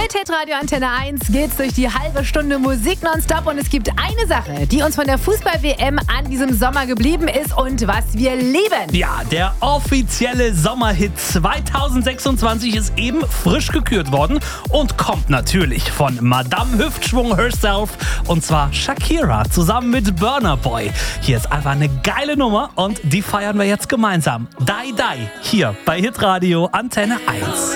Mit Hitradio Antenne 1 geht's durch die halbe Stunde Musik nonstop und es gibt eine Sache, die uns von der Fußball-WM an diesem Sommer geblieben ist und was wir lieben. Ja, der offizielle Sommerhit 2026 ist eben frisch gekürt worden und kommt natürlich von Madame Hüftschwung herself, und zwar Shakira zusammen mit Burna Boy. Hier ist einfach eine geile Nummer und die feiern wir jetzt gemeinsam. Die Die hier bei Hitradio Antenne 1.